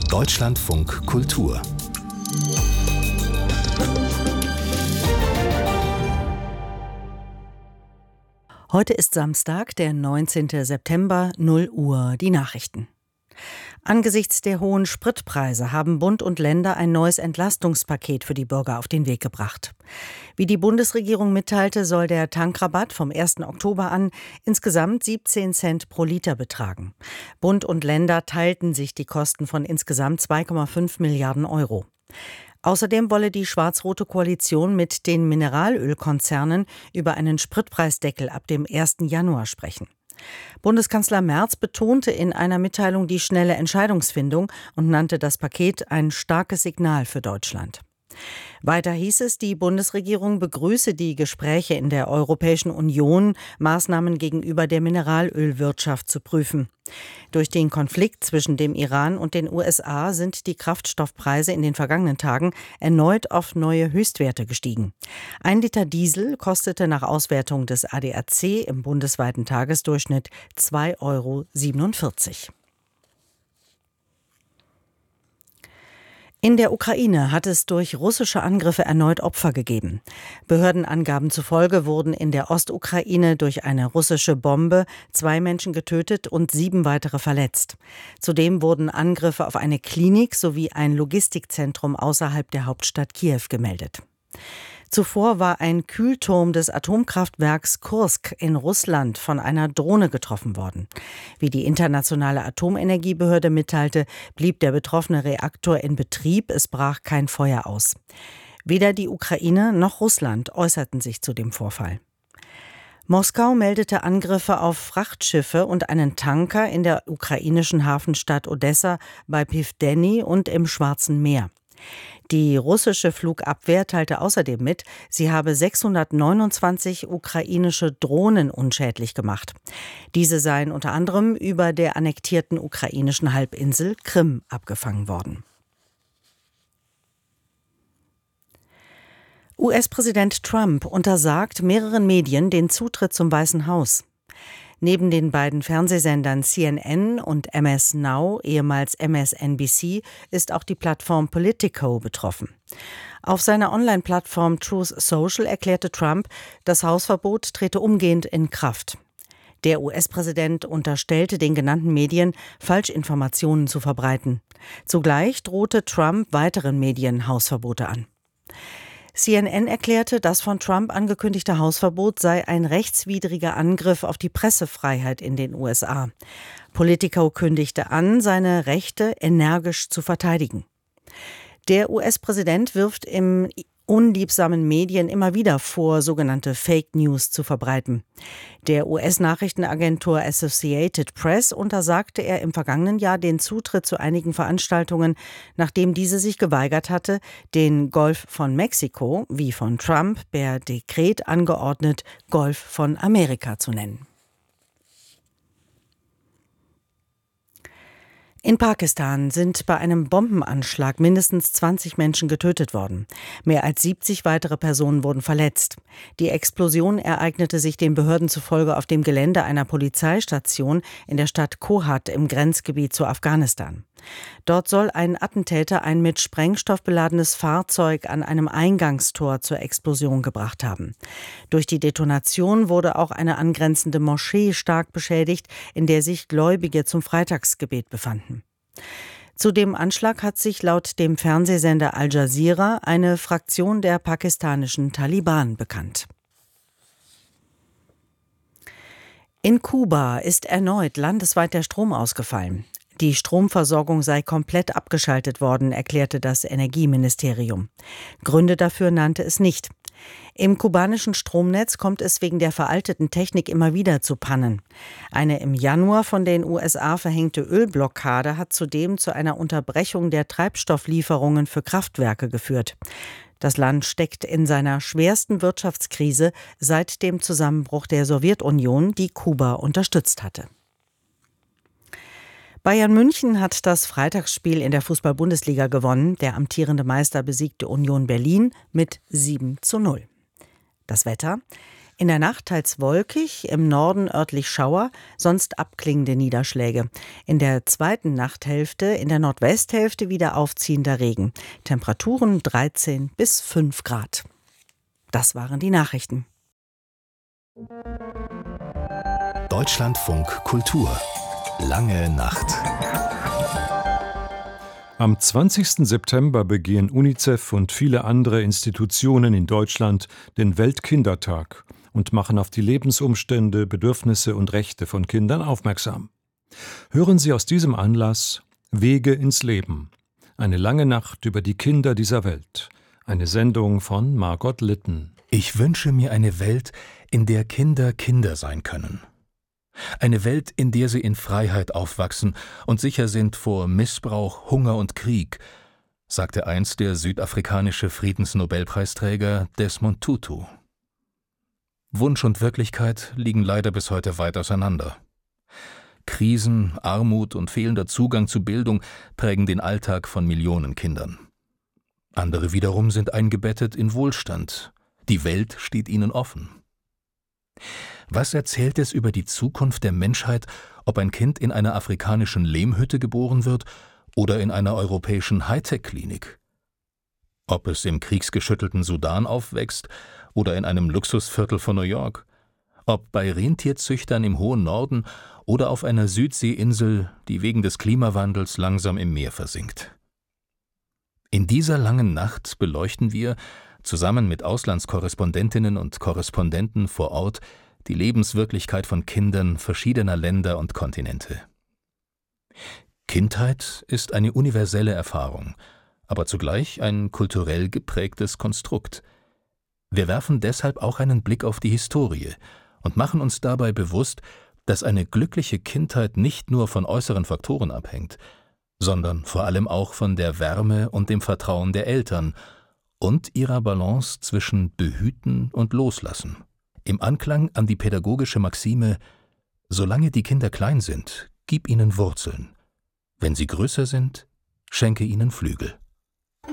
Deutschlandfunk Kultur. Heute ist Samstag, der 19. September, 0 Uhr, die Nachrichten. Angesichts der hohen Spritpreise haben Bund und Länder ein neues Entlastungspaket für die Bürger auf den Weg gebracht. Wie die Bundesregierung mitteilte, soll der Tankrabatt vom 1. Oktober an insgesamt 17 Cent pro Liter betragen. Bund und Länder teilten sich die Kosten von insgesamt 2,5 Milliarden Euro. Außerdem wolle die schwarz-rote Koalition mit den Mineralölkonzernen über einen Spritpreisdeckel ab dem 1. Januar sprechen. Bundeskanzler Merz betonte in einer Mitteilung die schnelle Entscheidungsfindung und nannte das Paket ein starkes Signal für Deutschland. Weiter hieß es, die Bundesregierung begrüße die Gespräche in der Europäischen Union, Maßnahmen gegenüber der Mineralölwirtschaft zu prüfen. Durch den Konflikt zwischen dem Iran und den USA sind die Kraftstoffpreise in den vergangenen Tagen erneut auf neue Höchstwerte gestiegen. 1 Liter Diesel kostete nach Auswertung des ADAC im bundesweiten Tagesdurchschnitt 2,47 €. In der Ukraine hat es durch russische Angriffe erneut Opfer gegeben. Behördenangaben zufolge wurden in der Ostukraine durch eine russische Bombe 2 Menschen getötet und 7 weitere verletzt. Zudem wurden Angriffe auf eine Klinik sowie ein Logistikzentrum außerhalb der Hauptstadt Kiew gemeldet. Zuvor war ein Kühlturm des Atomkraftwerks Kursk in Russland von einer Drohne getroffen worden. Wie die Internationale Atomenergiebehörde mitteilte, blieb der betroffene Reaktor in Betrieb, es brach kein Feuer aus. Weder die Ukraine noch Russland äußerten sich zu dem Vorfall. Moskau meldete Angriffe auf Frachtschiffe und einen Tanker in der ukrainischen Hafenstadt Odessa bei Pivdeni und im Schwarzen Meer. Die russische Flugabwehr teilte außerdem mit, sie habe 629 ukrainische Drohnen unschädlich gemacht. Diese seien unter anderem über der annektierten ukrainischen Halbinsel Krim abgefangen worden. US-Präsident Trump untersagt mehreren Medien den Zutritt zum Weißen Haus. Neben den beiden Fernsehsendern CNN und MS Now, ehemals MSNBC, ist auch die Plattform Politico betroffen. Auf seiner Online-Plattform Truth Social erklärte Trump, das Hausverbot trete umgehend in Kraft. Der US-Präsident unterstellte den genannten Medien, Falschinformationen zu verbreiten. Zugleich drohte Trump weiteren Medien Hausverbote an. CNN erklärte, das von Trump angekündigte Hausverbot sei ein rechtswidriger Angriff auf die Pressefreiheit in den USA. Politico kündigte an, seine Rechte energisch zu verteidigen. Der US-Präsident wirft im unliebsamen Medien immer wieder vor, sogenannte Fake News zu verbreiten. Der US-Nachrichtenagentur Associated Press untersagte er im vergangenen Jahr den Zutritt zu einigen Veranstaltungen, nachdem diese sich geweigert hatte, den Golf von Mexiko, wie von Trump per Dekret angeordnet, Golf von Amerika zu nennen. In Pakistan sind bei einem Bombenanschlag mindestens 20 Menschen getötet worden. Mehr als 70 weitere Personen wurden verletzt. Die Explosion ereignete sich den Behörden zufolge auf dem Gelände einer Polizeistation in der Stadt Kohat im Grenzgebiet zu Afghanistan. Dort soll ein Attentäter ein mit Sprengstoff beladenes Fahrzeug an einem Eingangstor zur Explosion gebracht haben. Durch die Detonation wurde auch eine angrenzende Moschee stark beschädigt, in der sich Gläubige zum Freitagsgebet befanden. Zu dem Anschlag hat sich laut dem Fernsehsender Al Jazeera eine Fraktion der pakistanischen Taliban bekannt. In Kuba ist erneut landesweit der Strom ausgefallen. Die Stromversorgung sei komplett abgeschaltet worden, erklärte das Energieministerium. Gründe dafür nannte es nicht. Im kubanischen Stromnetz kommt es wegen der veralteten Technik immer wieder zu Pannen. Eine im Januar von den USA verhängte Ölblockade hat zudem zu einer Unterbrechung der Treibstofflieferungen für Kraftwerke geführt. Das Land steckt in seiner schwersten Wirtschaftskrise seit dem Zusammenbruch der Sowjetunion, die Kuba unterstützt hatte. Bayern München hat das Freitagsspiel in der Fußball-Bundesliga gewonnen. Der amtierende Meister besiegte Union Berlin mit 7:0. Das Wetter: In der Nacht teils wolkig, im Norden örtlich Schauer, sonst abklingende Niederschläge. In der zweiten Nachthälfte, in der Nordwesthälfte wieder aufziehender Regen. Temperaturen 13 bis 5 Grad. Das waren die Nachrichten. Deutschlandfunk Kultur. Lange Nacht. Am 20. September begehen UNICEF und viele andere Institutionen in Deutschland den Weltkindertag und machen auf die Lebensumstände, Bedürfnisse und Rechte von Kindern aufmerksam. Hören Sie aus diesem Anlass Wege ins Leben. Eine lange Nacht über die Kinder dieser Welt. Eine Sendung von Margot Litten. Ich wünsche mir eine Welt, in der Kinder Kinder sein können. Eine Welt, in der sie in Freiheit aufwachsen und sicher sind vor Missbrauch, Hunger und Krieg, sagte einst der südafrikanische Friedensnobelpreisträger Desmond Tutu. Wunsch und Wirklichkeit liegen leider bis heute weit auseinander. Krisen, Armut und fehlender Zugang zu Bildung prägen den Alltag von Millionen Kindern. Andere wiederum sind eingebettet in Wohlstand. Die Welt steht ihnen offen. Was erzählt es über die Zukunft der Menschheit, ob ein Kind in einer afrikanischen Lehmhütte geboren wird oder in einer europäischen Hightech-Klinik? Ob es im kriegsgeschüttelten Sudan aufwächst oder in einem Luxusviertel von New York? Ob bei Rentierzüchtern im hohen Norden oder auf einer Südseeinsel, die wegen des Klimawandels langsam im Meer versinkt? In dieser langen Nacht beleuchten wir, zusammen mit Auslandskorrespondentinnen und Korrespondenten vor Ort, die Lebenswirklichkeit von Kindern verschiedener Länder und Kontinente. Kindheit ist eine universelle Erfahrung, aber zugleich ein kulturell geprägtes Konstrukt. Wir werfen deshalb auch einen Blick auf die Historie und machen uns dabei bewusst, dass eine glückliche Kindheit nicht nur von äußeren Faktoren abhängt, sondern vor allem auch von der Wärme und dem Vertrauen der Eltern und ihrer Balance zwischen Behüten und Loslassen. Im Anklang an die pädagogische Maxime: Solange die Kinder klein sind, gib ihnen Wurzeln. Wenn sie größer sind, schenke ihnen Flügel.